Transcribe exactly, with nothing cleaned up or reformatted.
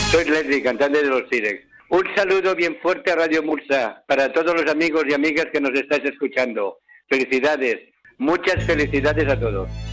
Soy Leslie, cantante de los T-Rex. Un saludo bien fuerte a Radio Mursa para todos los amigos y amigas que nos estáis escuchando. Felicidades, muchas felicidades a todos.